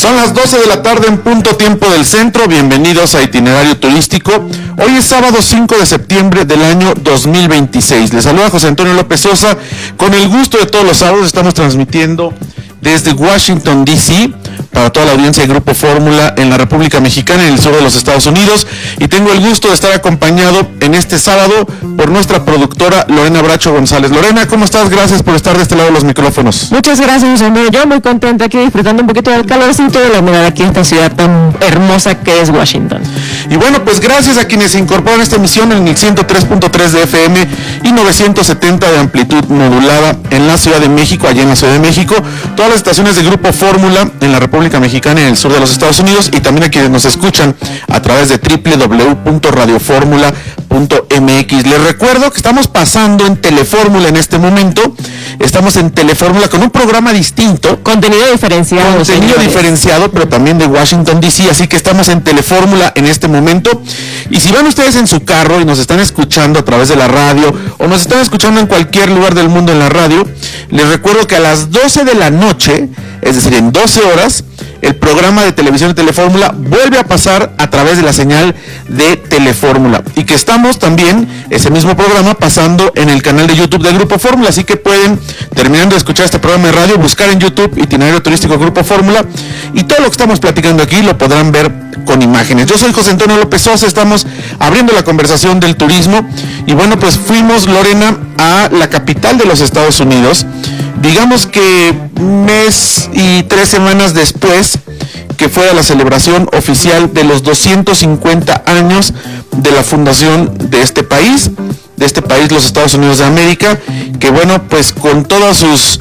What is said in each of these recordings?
Son las 12 de la tarde en punto tiempo del centro. Bienvenidos a Itinerario Turístico. Hoy es sábado 5 de septiembre del año 2026. Les saluda José Antonio López Sosa. Con el gusto de todos los sábados estamos transmitiendo desde Washington, D.C., para toda la audiencia de Grupo Fórmula en la República Mexicana, en el sur de los Estados Unidos. Y tengo el gusto de estar acompañado en este sábado por nuestra productora Lorena Bracho González. Lorena, ¿cómo estás? Gracias por estar de este lado de los micrófonos. Muchas gracias, José. Yo muy contenta aquí disfrutando un poquito del calorcito de la humedad aquí en esta ciudad tan hermosa que es Washington. Y bueno, pues gracias a quienes se incorporan a esta emisión en el 103.3 de FM y 970 de amplitud modulada en la Ciudad de México, allá en la Ciudad de México. Todas las estaciones de Grupo Fórmula en la República Mexicana y en el sur de los Estados Unidos, y también a quienes nos escuchan a través de www.radioformula.mx. Les recuerdo que estamos pasando en Telefórmula en este momento. Estamos en Telefórmula con un programa distinto. Contenido diferenciado, pero también de Washington, D.C., así que estamos en Telefórmula en este momento. Y si van ustedes en su carro y nos están escuchando a través de la radio, o nos están escuchando en cualquier lugar del mundo en la radio, les recuerdo que a las 12 de la noche, es decir, en 12 horas, el programa de televisión de Telefórmula vuelve a pasar a través de la señal de Telefórmula, y que estamos también, ese mismo programa, pasando en el canal de YouTube de Grupo Fórmula, así que pueden, terminando de escuchar este programa de radio, buscar en YouTube Itinerario Turístico Grupo Fórmula, y todo lo que estamos platicando aquí lo podrán ver con imágenes. Yo soy José Antonio López Sosa, estamos abriendo la conversación del turismo, y bueno, pues fuimos, Lorena, a la capital de los Estados Unidos. Digamos que mes y 3 semanas después que fue la celebración oficial de los 250 años de la fundación de este país, los Estados Unidos de América, que bueno, pues con todos sus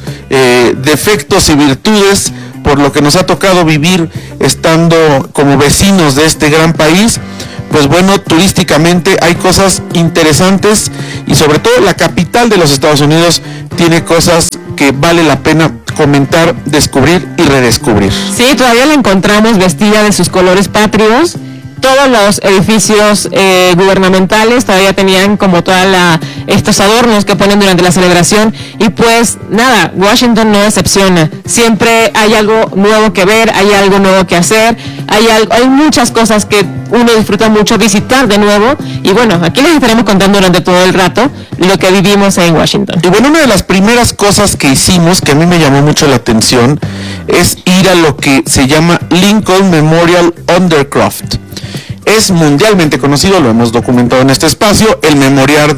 defectos y virtudes, por lo que nos ha tocado vivir estando como vecinos de este gran país, pues bueno, turísticamente hay cosas interesantes, y sobre todo la capital de los Estados Unidos tiene cosas que vale la pena comentar, descubrir y redescubrir. Sí, todavía la encontramos vestida de sus colores patrios. Todos los edificios gubernamentales todavía tenían como estos adornos que ponen durante la celebración, y pues nada, Washington no decepciona. Siempre hay algo nuevo que ver, hay algo nuevo que hacer, hay muchas cosas que uno disfruta mucho visitar de nuevo, y bueno, aquí les estaremos contando durante todo el rato lo que vivimos en Washington. Y bueno, una de las primeras cosas que hicimos, que a mí me llamó mucho la atención, es ir a lo que se llama Lincoln Memorial Undercroft. Es mundialmente conocido, lo hemos documentado en este espacio, el memorial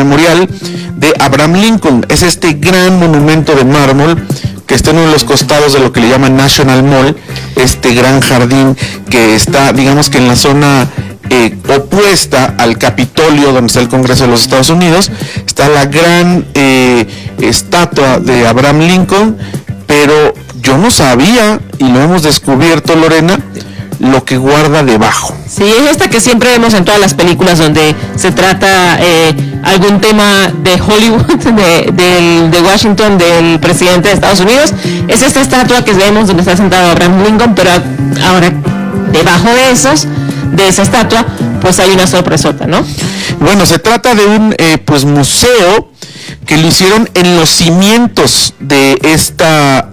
de Abraham Lincoln. Es este gran monumento de mármol que está en uno de los costados de lo que le llaman National Mall, este gran jardín que está, digamos que en la zona opuesta al Capitolio, donde está el Congreso de los Estados Unidos. Está la gran estatua de Abraham Lincoln, pero yo no sabía, y lo hemos descubierto, Lorena, lo que guarda debajo. Sí, es esta que siempre vemos en todas las películas donde se trata algún tema de Hollywood, de Washington, del presidente de Estados Unidos. Es esta estatua que vemos donde está sentado Abraham Lincoln, pero ahora debajo de esa estatua, pues hay una sorpresota, ¿no? Bueno, se trata de un museo que lo hicieron en los cimientos de esta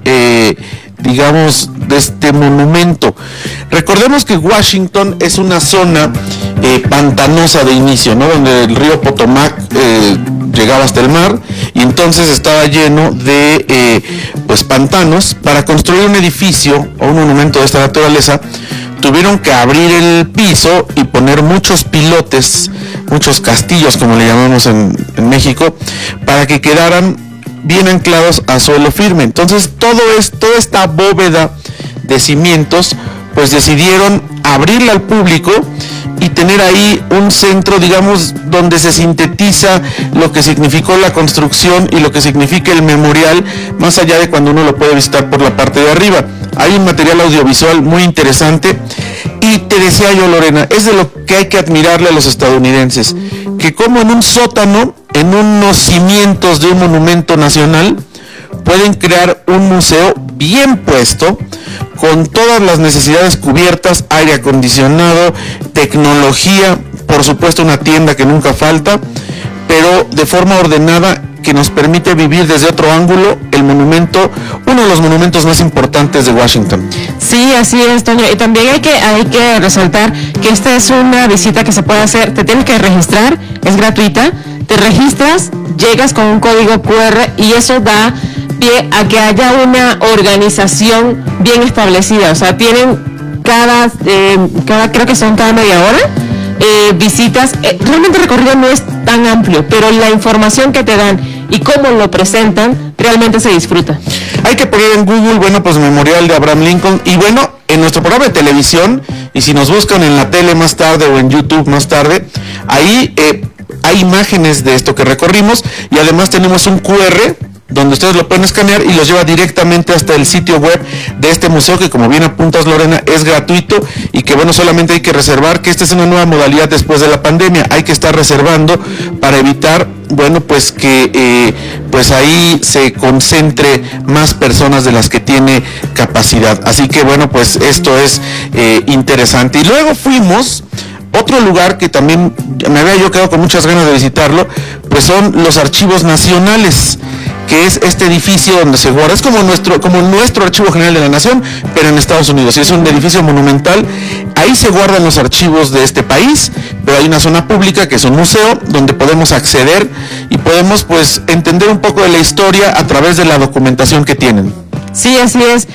de este monumento. Recordemos que Washington es una zona pantanosa de inicio, ¿no? Donde el río Potomac llegaba hasta el mar, y entonces estaba lleno de pantanos. Para construir un edificio o un monumento de esta naturaleza, tuvieron que abrir el piso y poner muchos pilotes, muchos castillos, como le llamamos en México, para que quedaran bien anclados a suelo firme. Entonces toda esta bóveda de cimientos, pues decidieron abrirla al público y tener ahí un centro, digamos, donde se sintetiza lo que significó la construcción y lo que significa el memorial, más allá de cuando uno lo puede visitar por la parte de arriba. Hay un material audiovisual muy interesante, y te decía yo, Lorena, es de lo que hay que admirarle a los estadounidenses, que como en un sótano, en unos cimientos de un monumento nacional, pueden crear un museo bien puesto, con todas las necesidades cubiertas, aire acondicionado, tecnología, por supuesto una tienda que nunca falta, pero de forma ordenada que nos permite vivir desde otro ángulo el monumento, uno de los monumentos más importantes de Washington. Sí, así es, Toño. Y también hay que resaltar que esta es una visita que se puede hacer, te tienes que registrar, es gratuita, te registras, llegas con un código QR y eso da pie a que haya una organización bien establecida. O sea, tienen cada creo que son cada media hora, visitas. Realmente el recorrido no es tan amplio, pero la información que te dan y cómo lo presentan realmente se disfruta. Hay que poner en Google, bueno, pues Memorial de Abraham Lincoln, y bueno, en nuestro programa de televisión, y si nos buscan en la tele más tarde o en YouTube más tarde, ahí hay imágenes de esto que recorrimos, y además tenemos un QR donde ustedes lo pueden escanear y los lleva directamente hasta el sitio web de este museo, que como bien apuntas, Lorena, es gratuito y que bueno, solamente hay que reservar, que esta es una nueva modalidad después de la pandemia, hay que estar reservando para evitar, bueno, pues que pues ahí se concentre más personas de las que tiene capacidad. Así que bueno, pues esto es interesante. Y luego fuimos, otro lugar que también me había yo quedado con muchas ganas de visitarlo, pues son los Archivos Nacionales, que es este edificio donde se guarda, es como nuestro Archivo General de la Nación, pero en Estados Unidos, y es un edificio monumental. Ahí se guardan los archivos de este país, pero hay una zona pública que es un museo donde podemos acceder y podemos pues entender un poco de la historia a través de la documentación que tienen. Sí, así es,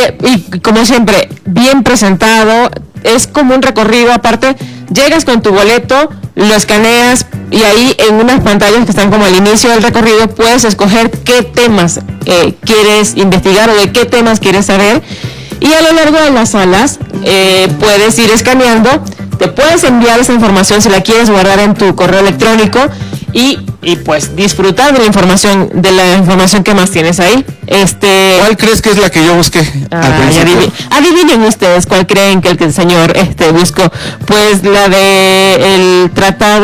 y como siempre, bien presentado, es como un recorrido. Aparte, llegas con tu boleto, lo escaneas y ahí en unas pantallas que están como al inicio del recorrido puedes escoger qué temas quieres investigar o de qué temas quieres saber, y a lo largo de las salas puedes ir escaneando, te puedes enviar esa información si la quieres guardar en tu correo electrónico y pues disfrutar de la información que más tienes ahí. ¿Cuál crees que es la que yo busqué al principio? Adivinen ustedes cuál creen que el señor buscó. Pues la de el tratado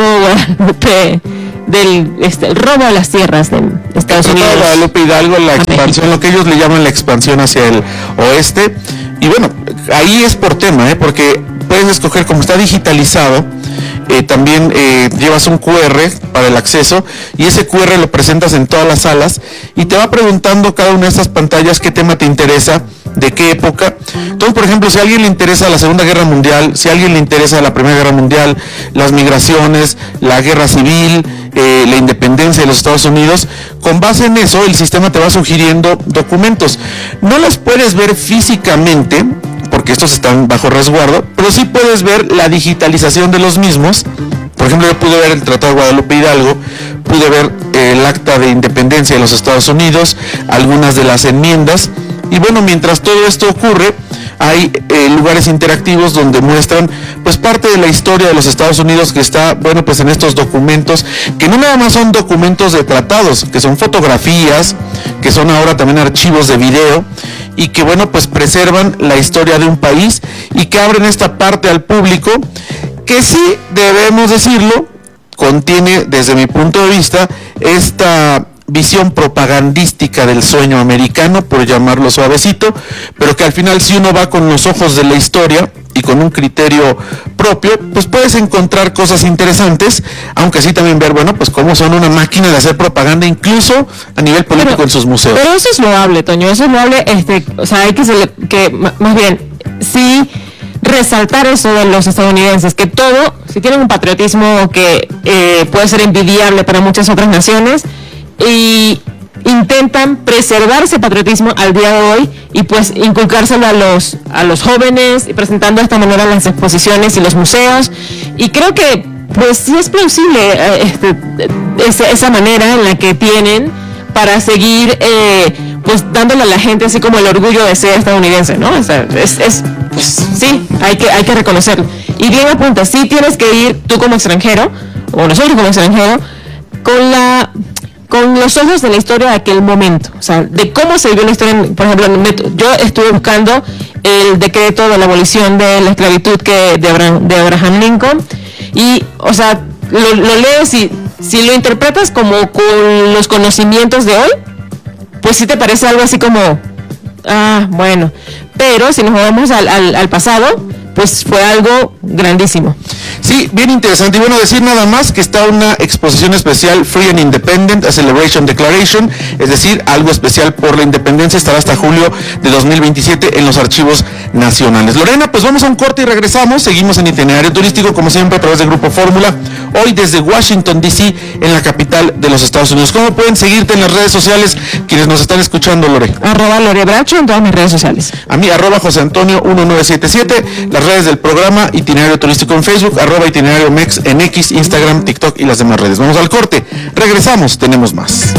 del el robo a las tierras de Estados Unidos. El Guadalupe Hidalgo, la expansión, lo que ellos le llaman la expansión hacia el oeste. Y bueno, ahí es por tema, porque puedes escoger, como está digitalizado, también llevas un QR para el acceso, y ese QR lo presentas en todas las salas y te va preguntando cada una de estas pantallas qué tema te interesa, de qué época. Entonces, por ejemplo, si a alguien le interesa la Segunda Guerra Mundial, si a alguien le interesa la Primera Guerra Mundial, las migraciones, la guerra civil, la independencia de los Estados Unidos, con base en eso el sistema te va sugiriendo documentos. No los puedes ver físicamente porque estos están bajo resguardo, pero sí puedes ver la digitalización de los mismos. Por ejemplo, yo pude ver el Tratado de Guadalupe Hidalgo, pude ver el Acta de Independencia de los Estados Unidos, algunas de las enmiendas, y bueno, mientras todo esto ocurre, hay lugares interactivos donde muestran pues parte de la historia de los Estados Unidos, que está, bueno, pues en estos documentos, que no nada más son documentos de tratados, que son fotografías, que son ahora también archivos de video, y que bueno, pues preservan la historia de un país y que abren esta parte al público, que sí, debemos decirlo, contiene, desde mi punto de vista, esta visión propagandística del sueño americano, por llamarlo suavecito, pero que al final, si uno va con los ojos de la historia y con un criterio propio, pues puedes encontrar cosas interesantes, aunque sí también ver, bueno, pues cómo son una máquina de hacer propaganda, incluso a nivel político en sus museos. Pero eso es loable, Toño, eso es loable, o sea, hay que más bien, sí, resaltar eso de los estadounidenses, que todo, si tienen un patriotismo que puede ser envidiable para muchas otras naciones, y intentan preservar ese patriotismo al día de hoy y pues inculcárselo a los jóvenes, y presentando de esta manera las exposiciones y los museos, y creo que pues sí es plausible esa manera en la que tienen para seguir pues dándole a la gente así como el orgullo de ser estadounidense, ¿no? O sea, pues sí, hay que reconocerlo. Y bien apunta, sí tienes que ir tú como extranjero, o nosotros como extranjero, con los ojos de la historia de aquel momento, o sea, de cómo se vivió la historia. Por ejemplo, yo estuve buscando el decreto de la abolición de la esclavitud de Abraham Lincoln, y, o sea, lo lees y si lo interpretas como con los conocimientos de hoy, pues sí te parece algo así como, bueno, pero si nos vamos al pasado, pues fue algo grandísimo. Sí, bien interesante. Y bueno, decir nada más que está una exposición especial, Free and Independent, a Celebration Declaration, es decir, algo especial por la independencia, estará hasta julio de 2027 en los archivos nacionales. Lorena, pues vamos a un corte y regresamos. Seguimos en Itinerario Turístico, como siempre, a través del Grupo Fórmula, hoy desde Washington, D.C., en la capital de los Estados Unidos. ¿Cómo pueden seguirte en las redes sociales quienes nos están escuchando, Lore? @Lore Bracho en todas mis redes sociales. A mí, @José Antonio 1977, las redes del programa Itinerario Turístico en Facebook, @Itinerario Mex en X, Instagram, TikTok y las demás redes. Vamos al corte, regresamos, tenemos más.